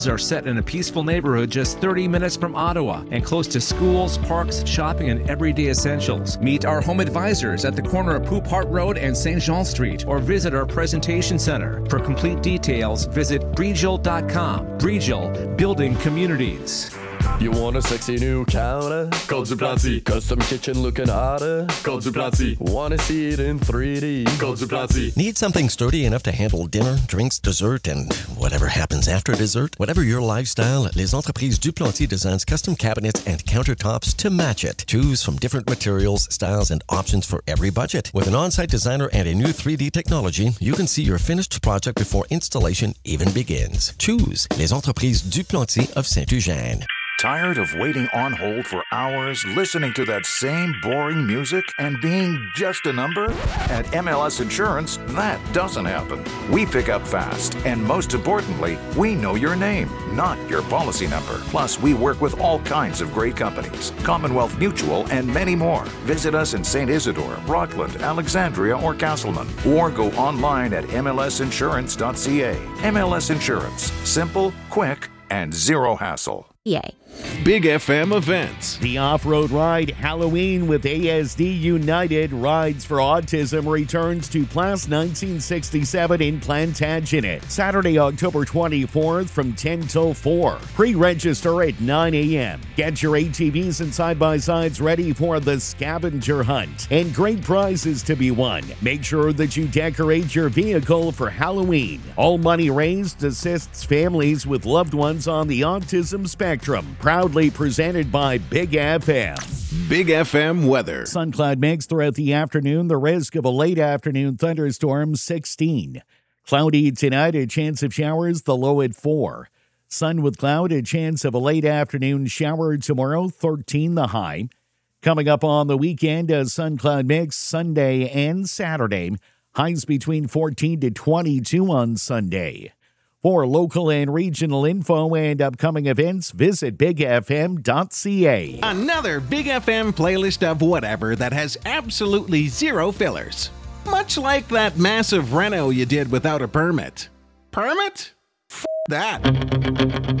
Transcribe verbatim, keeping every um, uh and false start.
are set in a peaceful neighborhood just thirty minutes from Ottawa and close to schools, parks, shopping, and everyday essentials. Meet our home advisors at the corner of Poop Hart Road and Saint Jean Street or visit our presentation center. For complete details, visit Bregil dot com. Bregil, building communities. You want a sexy new counter? Call Duplanty. Custom kitchen looking hotter? Call Duplanty. Want to see it in three D? Call Duplanty. Need something sturdy enough to handle dinner, drinks, dessert, and whatever happens after dessert? Whatever your lifestyle, Les Entreprises Duplanty designs custom cabinets and countertops to match it. Choose from different materials, styles, and options for every budget. With an on-site designer and a new three D technology, you can see your finished project before installation even begins. Choose Les Entreprises Duplanty of Saint-Eugène. Tired of waiting on hold for hours, listening to that same boring music, and being just a number? At M L S Insurance, that doesn't happen. We pick up fast, and most importantly, we know your name, not your policy number. Plus, we work with all kinds of great companies, Commonwealth Mutual, and many more. Visit us in Saint Isidore, Rockland, Alexandria, or Castleman, or go online at M L S insurance dot C A. M L S Insurance. Simple, quick, and zero hassle. Yay. Big F M events. The off-road ride Halloween with A S D United Rides for Autism returns to Place nineteen sixty-seven in Plantagenet, Saturday, October twenty-fourth from ten till four. Pre-register at nine a.m. Get your A T Vs and side-by-sides ready for the scavenger hunt and great prizes to be won. Make sure that you decorate your vehicle for Halloween. All money raised assists families with loved ones on the autism spectrum. Proudly presented by Big F M. Big F M weather. Sun cloud mix throughout the afternoon. The risk of a late afternoon thunderstorm, sixteen. Cloudy tonight, a chance of showers, the low at four. Sun with cloud, a chance of a late afternoon shower tomorrow, thirteen the high. Coming up on the weekend, a sun cloud mix Sunday and Saturday. Highs between fourteen to twenty-two on Sunday. For local and regional info and upcoming events, visit big f m dot c a. Another Big F M playlist of whatever that has absolutely zero fillers. Much like that massive reno you did without a permit. Permit? F*** that.